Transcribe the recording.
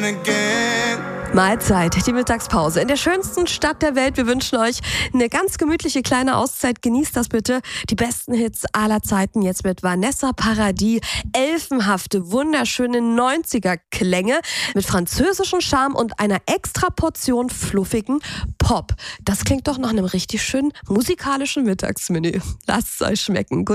Mahlzeit, die Mittagspause in der schönsten Stadt der Welt. Wir wünschen euch eine ganz gemütliche kleine Auszeit. Genießt das bitte. Die besten Hits aller Zeiten jetzt mit Vanessa Paradis. Elfenhafte, wunderschöne 90er-Klänge mit französischem Charme und einer extra Portion fluffigen Pop. Das klingt doch nach einem richtig schönen musikalischen Mittagsmenü. Lasst es euch schmecken.